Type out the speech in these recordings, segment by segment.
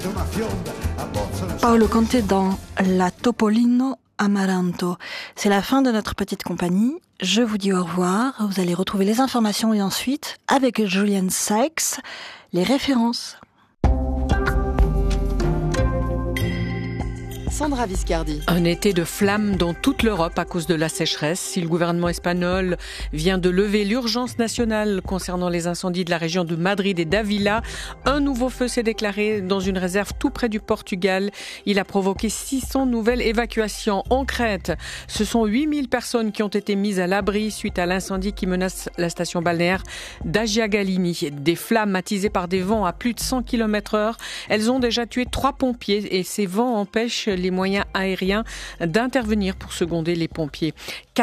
Paolo Conte dans La Topolino Amaranto. C'est la fin de notre petite compagnie. Je vous dis au revoir. Vous allez retrouver les informations et ensuite, avec Julian Sykes, les références. Sandra Viscardi. Un été de flammes dans toute l'Europe à cause de la sécheresse. Si le gouvernement espagnol vient de lever l'urgence nationale concernant les incendies de la région de Madrid et d'Avila, un nouveau feu s'est déclaré dans une réserve tout près du Portugal. Il a provoqué 600 nouvelles évacuations en Crète. Ce sont 8000 personnes qui ont été mises à l'abri suite à l'incendie qui menace la station balnéaire d'Agia Galini. Des flammes attisées par des vents à plus de 100 km/h. Elles ont déjà tué 3 pompiers et ces vents empêchent les moyens aériens d'intervenir pour seconder les pompiers.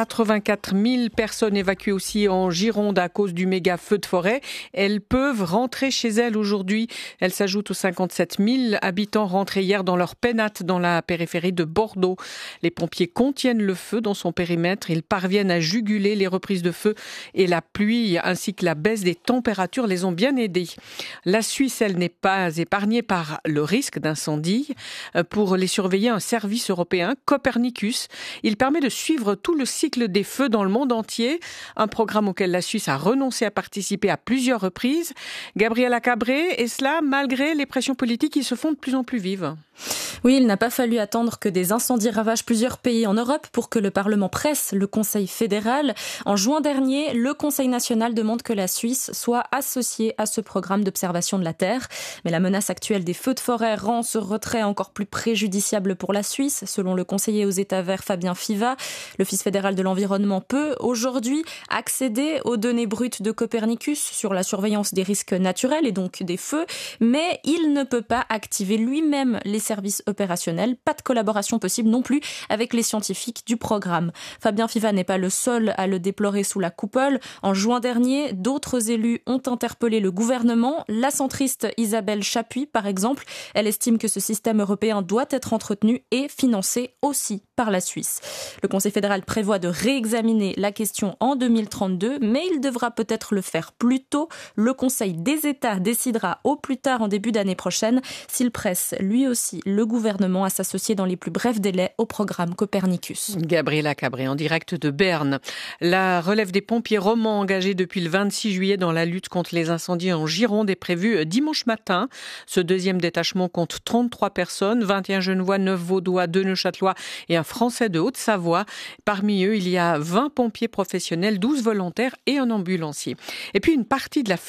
84 000 personnes évacuées aussi en Gironde à cause du méga feu de forêt. Elles peuvent rentrer chez elles aujourd'hui. Elles s'ajoutent aux 57 000 habitants rentrés hier dans leur pénate dans la périphérie de Bordeaux. Les pompiers contiennent le feu dans son périmètre. Ils parviennent à juguler les reprises de feu et la pluie ainsi que la baisse des températures les ont bien aidés. La Suisse, elle n'est pas épargnée par le risque d'incendie. Pour les surveiller, un service européen, Copernicus. Il permet de suivre tout le cycle des feux dans le monde entier, un programme auquel la Suisse a renoncé à participer à plusieurs reprises. Gabriela Cabré, et cela malgré les pressions politiques qui se font de plus en plus vives. Oui, il n'a pas fallu attendre que des incendies ravagent plusieurs pays en Europe pour que le Parlement presse le Conseil fédéral. En juin dernier, le Conseil national demande que la Suisse soit associée à ce programme d'observation de la Terre. Mais la menace actuelle des feux de forêt rend ce retrait encore plus préjudiciable pour la Suisse. Selon le conseiller aux États verts Fabien Fiva, l'Office fédéral de l'environnement peut aujourd'hui accéder aux données brutes de Copernicus sur la surveillance des risques naturels et donc des feux, mais il ne peut pas activer lui-même les services opérationnels. Pas de collaboration possible non plus avec les scientifiques du programme. Fabien Fiva n'est pas le seul à le déplorer sous la coupole. En juin dernier, d'autres élus ont interpellé le gouvernement. La centriste Isabelle Chapuis, par exemple, elle estime que ce système européen doit être entretenu et financé aussi par la Suisse. Le Conseil fédéral prévoit de réexaminer la question en 2032, mais il devra peut-être le faire plus tôt. Le Conseil des États décidera au plus tard en début d'année prochaine s'il presse lui aussi le gouvernement à s'associer dans les plus brefs délais au programme Copernicus. Gabriela Cabré en direct de Berne. La relève des pompiers romans engagés depuis le 26 juillet dans la lutte contre les incendies en Gironde est prévue dimanche matin. Ce deuxième détachement compte 33 personnes, 21 Genevois, 9 Vaudois, 2 Neuchâtelois et un Français de Haute-Savoie. Parmi eux, il y a 20 pompiers professionnels, 12 volontaires et un ambulancier. Et puis une partie de la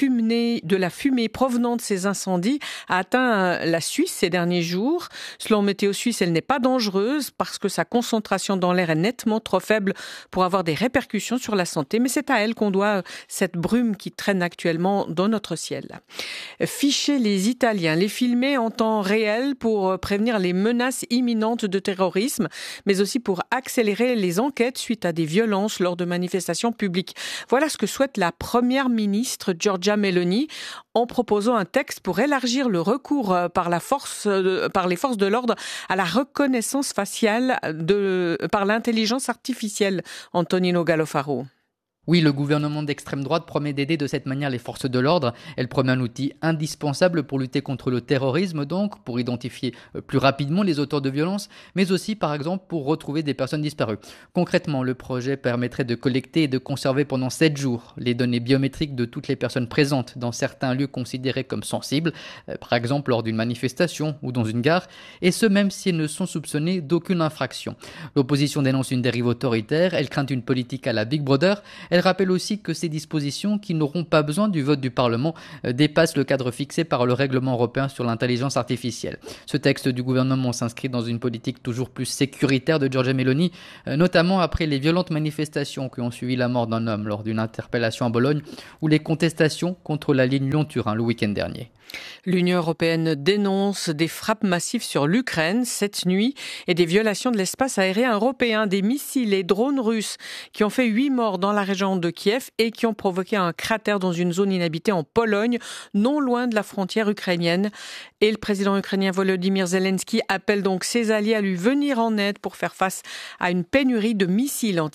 fumée provenant de ces incendies a atteint la Suisse ces derniers jours. Selon Météo Suisse, elle n'est pas dangereuse parce que sa concentration dans l'air est nettement trop faible pour avoir des répercussions sur la santé. Mais c'est à elle qu'on doit cette brume qui traîne actuellement dans notre ciel. Ficher les Italiens, les filmer en temps réel pour prévenir les menaces imminentes de terrorisme, mais aussi pour accélérer les enquêtes suite à des violences lors de manifestations publiques. Voilà ce que souhaite la première ministre Giorgia Meloni en proposant un texte pour élargir le recours par les forces de l'ordre à la reconnaissance faciale par l'intelligence artificielle. Antonino Gallofaro. Oui, le gouvernement d'extrême droite promet d'aider de cette manière les forces de l'ordre. Elle promet un outil indispensable pour lutter contre le terrorisme, donc pour identifier plus rapidement les auteurs de violences, mais aussi par exemple pour retrouver des personnes disparues. Concrètement, le projet permettrait de collecter et de conserver pendant 7 jours les données biométriques de toutes les personnes présentes dans certains lieux considérés comme sensibles, par exemple lors d'une manifestation ou dans une gare, et ce même si elles ne sont soupçonnées d'aucune infraction. L'opposition dénonce une dérive autoritaire, elle craint une politique à la Big Brother. Elle rappelle aussi que ces dispositions, qui n'auront pas besoin du vote du Parlement, dépassent le cadre fixé par le règlement européen sur l'intelligence artificielle. Ce texte du gouvernement s'inscrit dans une politique toujours plus sécuritaire de Giorgia Meloni, notamment après les violentes manifestations qui ont suivi la mort d'un homme lors d'une interpellation à Bologne ou les contestations contre la ligne Lyon-Turin le week-end dernier. L'Union européenne dénonce des frappes massives sur l'Ukraine cette nuit et des violations de l'espace aérien européen, des missiles et drones russes qui ont fait 8 morts dans la région de Kiev et qui ont provoqué un cratère dans une zone inhabitée en Pologne, non loin de la frontière ukrainienne. Et le président ukrainien Volodymyr Zelensky appelle donc ses alliés à lui venir en aide pour faire face à une pénurie de missiles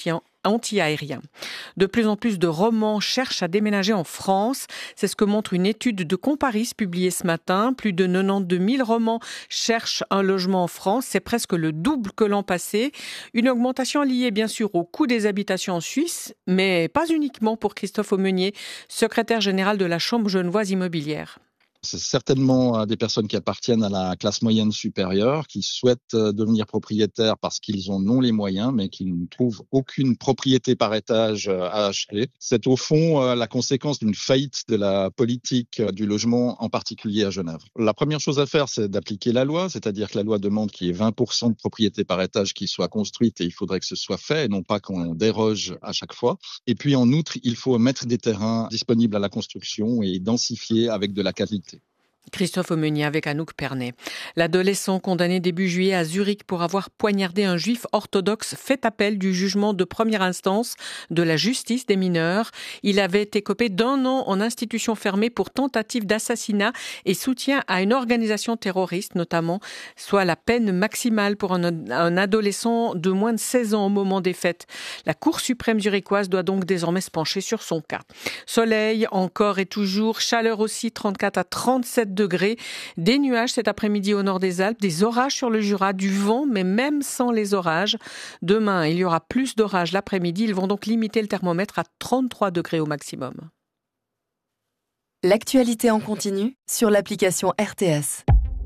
anti-aérien. De plus en plus de Romans cherchent à déménager en France. C'est ce que montre une étude de Comparis publiée ce matin. Plus de 92 000 Romans cherchent un logement en France. C'est presque le double que l'an passé. Une augmentation liée bien sûr au coût des habitations en Suisse, mais pas uniquement pour Christophe Aumenier, secrétaire général de la Chambre genevoise immobilière. C'est certainement des personnes qui appartiennent à la classe moyenne supérieure, qui souhaitent devenir propriétaires parce qu'ils en ont les moyens, mais qui ne trouvent aucune propriété par étage à acheter. C'est au fond la conséquence d'une faillite de la politique du logement, en particulier à Genève. La première chose à faire, c'est d'appliquer la loi, c'est-à-dire que la loi demande qu'il y ait 20% de propriétés par étage qui soient construites et il faudrait que ce soit fait et non pas qu'on déroge à chaque fois. Et puis en outre, il faut mettre des terrains disponibles à la construction et densifier avec de la qualité. Christophe Aumenier avec Anouk Pernet. L'adolescent condamné début juillet à Zurich pour avoir poignardé un juif orthodoxe fait appel du jugement de première instance de la justice des mineurs. Il avait écopé d'1 an en institution fermée pour tentative d'assassinat et soutien à une organisation terroriste notamment, soit la peine maximale pour un adolescent de moins de 16 ans au moment des faits. La Cour suprême zurichoise doit donc désormais se pencher sur son cas. Soleil encore et toujours, chaleur aussi, 34 à 37 degrés, des nuages cet après-midi au nord des Alpes, des orages sur le Jura, du vent, mais même sans les orages. Demain, il y aura plus d'orages l'après-midi. Ils vont donc limiter le thermomètre à 33 degrés au maximum. L'actualité en continu sur l'application RTS.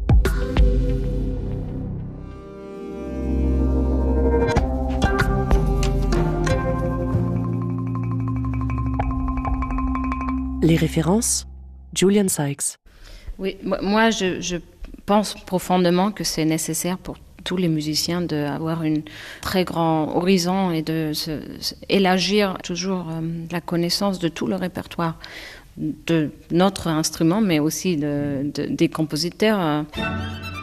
Les références, Julian Sykes. Oui, moi je pense profondément que c'est nécessaire pour tous les musiciens d'avoir un très grand horizon et de élargir toujours la connaissance de tout le répertoire de notre instrument, mais aussi des compositeurs.